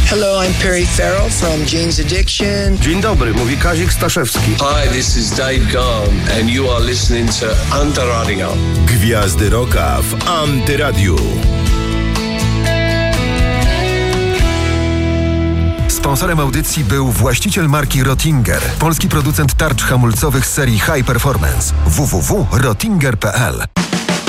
Hello, I'm Perry Farrell from Jane's Addiction. Dzień dobry, mówi Kazik Staszewski. Hi, this is Dave Gahan and you are listening to Antyradio. Gwiazdy Rocka w Antyradiu. Sponsorem audycji był właściciel marki Rottinger, polski producent tarcz hamulcowych z serii High Performance. www.rottinger.pl